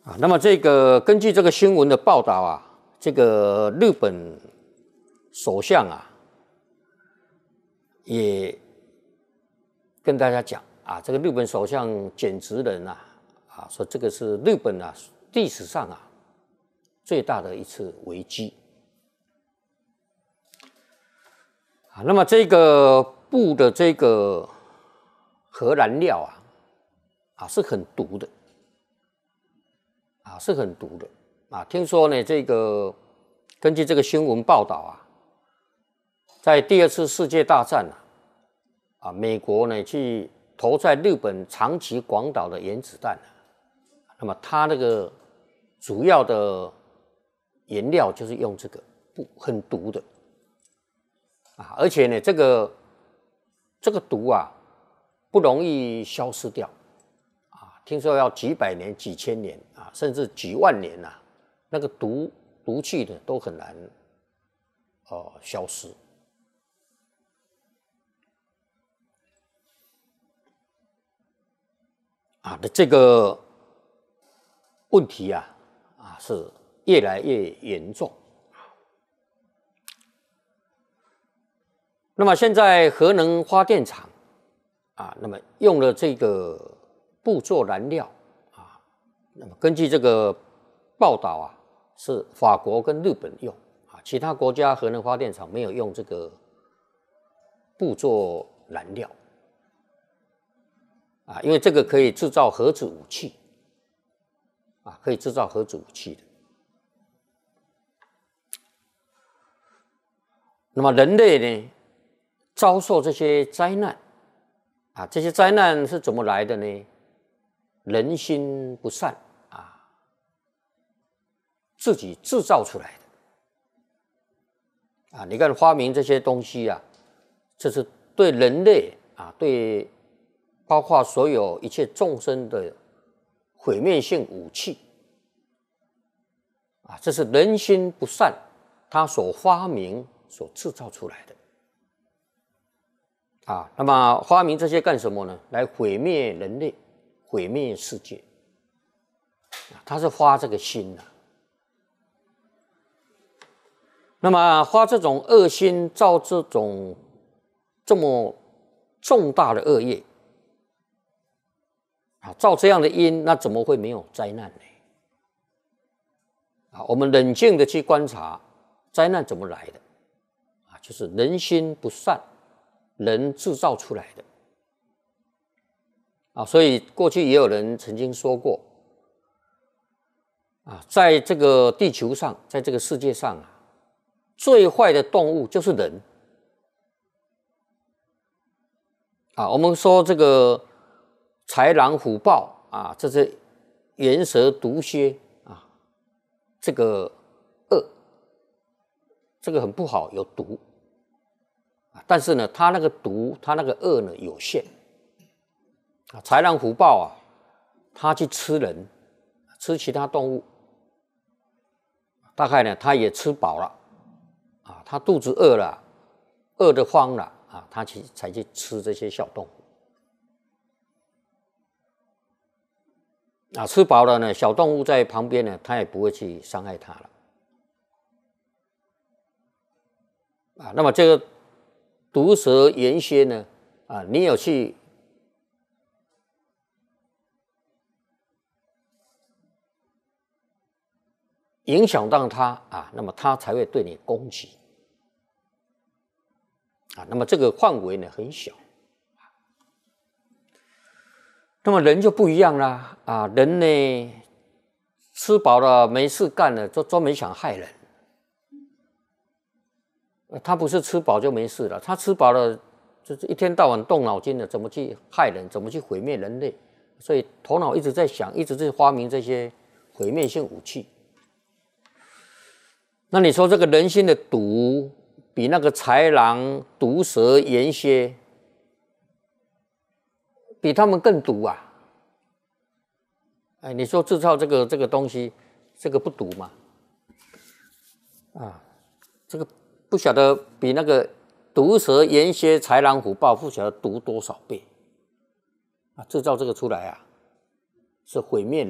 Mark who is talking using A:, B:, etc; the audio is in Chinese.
A: 那么这个根据这个新闻的报道啊，这个日本首相啊，也跟大家讲啊，这个日本首相菅直人啊，说这个是日本啊历史上啊最大的一次危机。那么这个布的这个核燃料是很毒的。是很毒的听说呢，这个根据这个新闻报道在第二次世界大战美国呢去投在日本长崎广岛的原子弹那么它那个主要的原料就是用这个布，很毒的而且呢这个毒不容易消失掉听说要几百年、几千年甚至几万年那个毒气呢都很难消失的这个问题是越来越严重。那么现在核能发电厂那么用了这个布做燃料那么根据这个报道是法国跟日本用其他国家核能发电厂没有用这个布做燃料因为这个可以制造核子武器可以制造核子武器的。那么人类呢遭受这些灾难这些灾难是怎么来的呢？人心不善自己制造出来的你看发明这些东西这是对人类对包括所有一切众生的毁灭性武器这是人心不善他所发明所制造出来的那么发明这些干什么呢？来毁灭人类，毁灭世界他是发这个心那么发这种恶心，造这种这么重大的恶业造这样的因，那怎么会没有灾难呢？我们冷静的去观察灾难怎么来的就是人心不善，人制造出来的所以过去也有人曾经说过在这个地球上，在这个世界上最坏的动物就是人我们说这个豺狼虎豹这是猿蛇毒蝎这个恶，这个很不好，有毒但是呢它那个毒，它那个恶呢有限豺狼虎豹它去吃人，吃其他动物大概呢它也吃饱了它肚子饿了，饿得慌了它才去吃这些小动物吃饱了呢，小动物在旁边呢，它也不会去伤害它了那么这个毒蛇原先呢你有去影响到它那么它才会对你攻击那么这个范围呢很小那么人就不一样啦人呢吃饱了没事干了，就专门想害人他不是吃饱就没事了，他吃饱了就是一天到晚动脑筋的怎么去害人，怎么去毁灭人类，所以头脑一直在想，一直在发明这些毁灭性武器那你说这个人心的毒比那个豺狼毒蛇猿蝎比他们更毒你说制造这个东西，这个不毒吗？这个不晓得比那个毒蛇猿蝎豺狼虎豹不晓得毒多少倍制造这个出来是毁灭